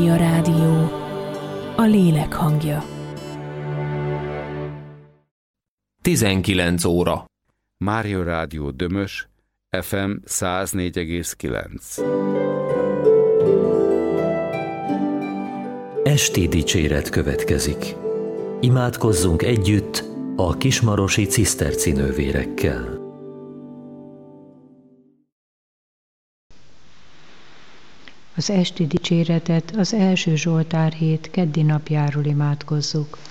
A rádió, a lélek hangja. 19 óra. Mária Rádió Dömös, FM 104,9. Esti dicséret következik. Imádkozzunk együtt a kismarosi cisztercinővérekkel. Az esti dicséretet az első Zsoltár hét keddi napjáról imádkozzuk.